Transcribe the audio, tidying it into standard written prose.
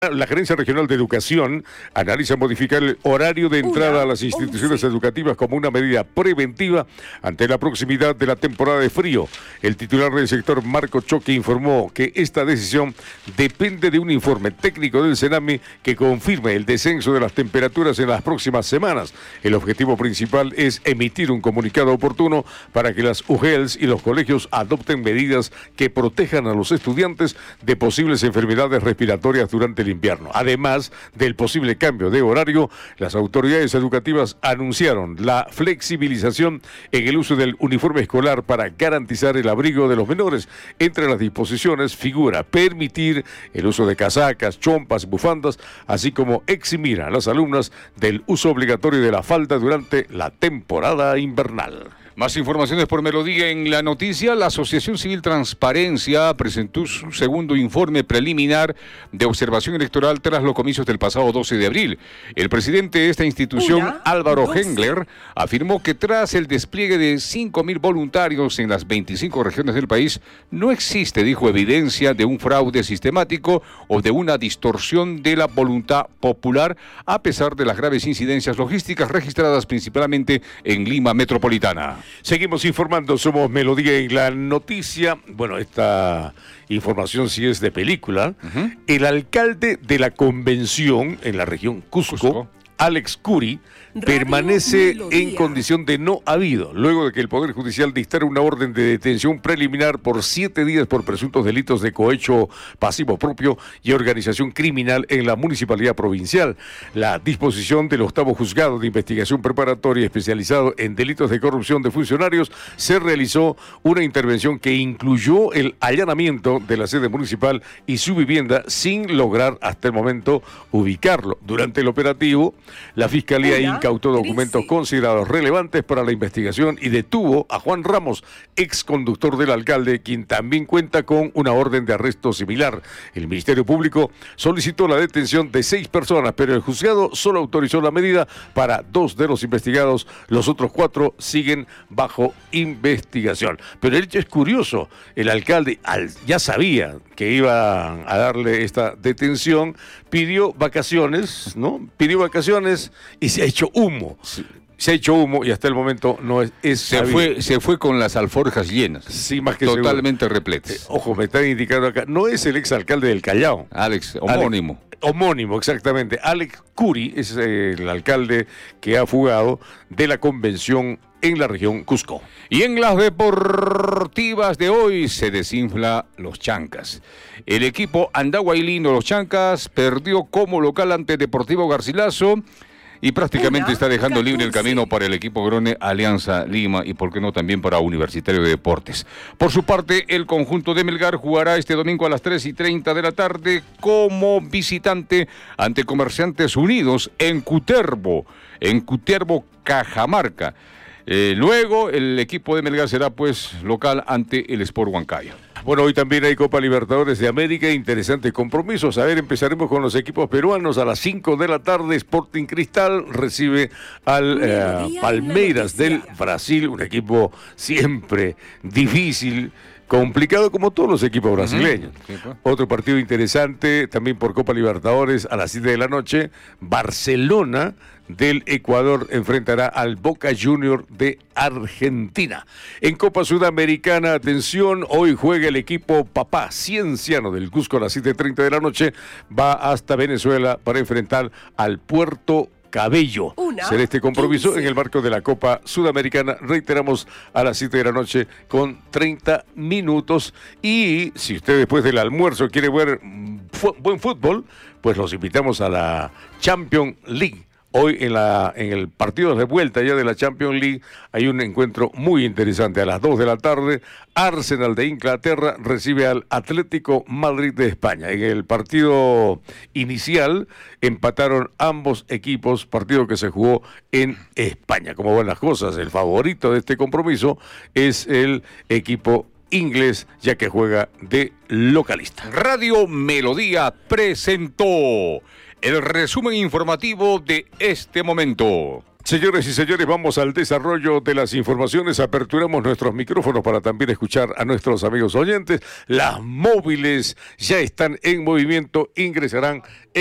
La Gerencia Regional de Educación analiza modificar el horario de entrada a las instituciones educativas como una medida preventiva ante la proximidad de la temporada de frío. El titular del sector, Marco Choque, informó que esta decisión depende de un informe técnico del Senami que confirme el descenso de las temperaturas en las próximas semanas. El objetivo principal es emitir un comunicado oportuno para que las UGELs y los colegios adopten medidas que protejan a los estudiantes de posibles enfermedades respiratorias durante el invierno. Además del posible cambio de horario, las autoridades educativas anunciaron la flexibilización en el uso del uniforme escolar para garantizar el abrigo de los menores. Entre las disposiciones figura permitir el uso de casacas, chompas, bufandas, así como eximir a las alumnas del uso obligatorio de la falda durante la temporada invernal. Más informaciones por Melodía en la noticia. La Asociación Civil Transparencia presentó su segundo informe preliminar de observación electoral tras los comicios del pasado 12 de abril. El presidente de esta institución, Álvaro Hengler, afirmó que tras el despliegue de 5.000 voluntarios en las 25 regiones del país, no existe, dijo, evidencia de un fraude sistemático o de una distorsión de la voluntad popular, a pesar de las graves incidencias logísticas registradas principalmente en Lima metropolitana. Seguimos informando, somos Melodía en la noticia. Bueno, esta información sí es de película. El alcalde de la convención en la región Cusco, Alex Curi, permanece en condición de no habido, luego de que el Poder Judicial dictara una orden de detención preliminar por 7 días por presuntos delitos de cohecho pasivo propio y organización criminal en la municipalidad provincial. La disposición del 8º Juzgado de Investigación Preparatoria especializado en delitos de corrupción de funcionarios se realizó una intervención que incluyó el allanamiento de la sede municipal y su vivienda sin lograr hasta el momento ubicarlo. Durante el operativo, la Fiscalía incautó documentos considerados relevantes para la investigación y detuvo a Juan Ramos, ex conductor del alcalde, quien también cuenta con una orden de arresto similar. El Ministerio Público solicitó la detención de 6 personas, pero el juzgado solo autorizó la medida para 2 de los investigados. Los otros 4 siguen bajo investigación. Pero el hecho es curioso. El alcalde ya sabía que iba a darle esta detención, pidió vacaciones, ¿no? Pidió vacaciones y se ha hecho humo. Sí. Se ha hecho humo y hasta el momento no es se fue con las alforjas llenas. Sí, más que totalmente repletas. Ojo, me están indicando acá, no es el exalcalde del Callao. Alex, homónimo. Homónimo, exactamente. Alex Curi es el alcalde que ha fugado de la convención en la región Cusco. Y en las deportivas de hoy se desinfla los Chancas. El equipo andahuaylino Los Chancas perdió como local ante Deportivo Garcilaso y prácticamente está dejando libre el camino para el equipo Grone, Alianza Lima y por qué no también para Universitario de Deportes. Por su parte, el conjunto de Melgar jugará este domingo a las 3:30 de la tarde como visitante ante Comerciantes Unidos en Cutervo, Cajamarca. Luego el equipo de Melgar será pues local ante el Sport Huancayo. Bueno, hoy también hay Copa Libertadores de América, interesantes compromisos. A ver, empezaremos con los equipos peruanos. A las 5 de la tarde, Sporting Cristal recibe al Palmeiras del Brasil, un equipo siempre difícil, complicado como todos los equipos brasileños. Otro partido interesante, también por Copa Libertadores, a las 7 de la noche, Barcelona del Ecuador enfrentará al Boca Junior de Argentina. En Copa Sudamericana, atención, hoy juega el equipo Papá Cienciano del Cusco a las 7:30 de la noche, va hasta Venezuela para enfrentar al Puerto Cabello. Será este compromiso en el marco de la Copa Sudamericana, reiteramos, a las 7 de la noche con 30 minutos. Y si usted después del almuerzo quiere ver buen fútbol, pues los invitamos a la Champions League. Hoy en el partido de vuelta ya de la Champions League hay un encuentro muy interesante. A las 2 de la tarde, Arsenal de Inglaterra recibe al Atlético Madrid de España. En el partido inicial empataron ambos equipos, partido que se jugó en España. Como van las cosas, el favorito de este compromiso es el equipo inglés, ya que juega de localista. Radio Melodía presentó el resumen informativo de este momento. Señores y señores, vamos al desarrollo de las informaciones. Aperturamos nuestros micrófonos para también escuchar a nuestros amigos oyentes. Las móviles ya están en movimiento, ingresarán